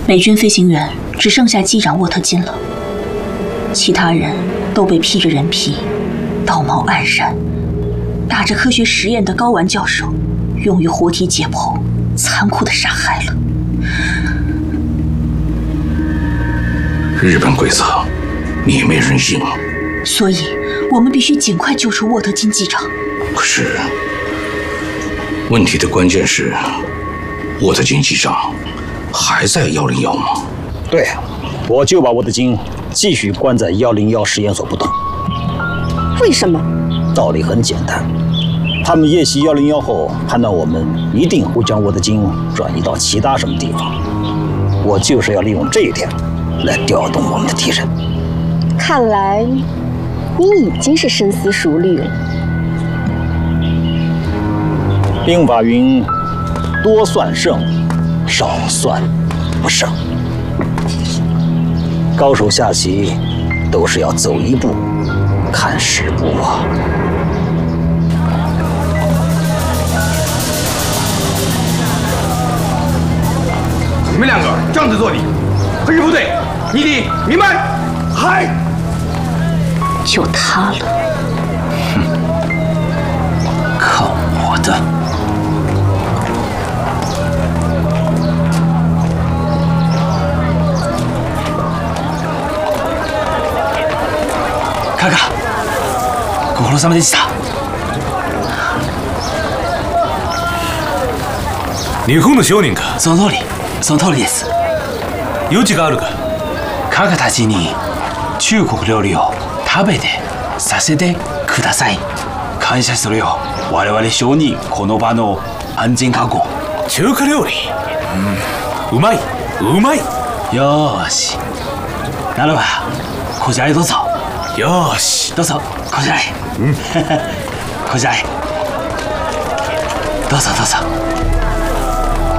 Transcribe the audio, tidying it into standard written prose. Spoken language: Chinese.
美军飞行员只剩下机长沃特金了，其他人都被披着人皮，道貌岸然，打着科学实验的睾丸教授用于活体解剖，残酷地杀害了。 日本规则，你没人应， 所以我们必须尽快救出沃特金机长。 可是，问题的关键是，沃特金机长还在101吗？ 对，我就把沃特金继续关在101实验所不动。 为什么？ 道理很简单，他们夜袭101后，判断我们一定会将沃特金转移到其他什么地方。我就是要利用这一点来调动我们的敌人。 看来你已经是深思熟虑了。 兵法云：多算胜，少算不胜。高手下棋都是要走一步看10步啊。 你们两个这样子做理，可是不对，你得明白。嗨， 就他了。 靠我的！カカ、ご苦労様でした。 日本の商人か。 その通りです。 余地があるか。 カカたちに中国料理を食べてさせてください。感謝するよ。我々商人この場の安全確保。 中華料理。うまい。 よーし。ならばこちらへどうぞ。 よーし。 どうぞこちらへ。こちらへ。どうぞ。